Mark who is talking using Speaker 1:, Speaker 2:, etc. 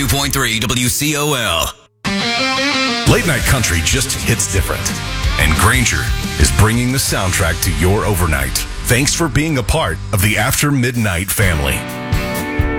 Speaker 1: 101.3 WCOL.
Speaker 2: Late night country just hits different. And Granger is bringing the soundtrack to your overnight. Thanks for being a part of the After Midnight family.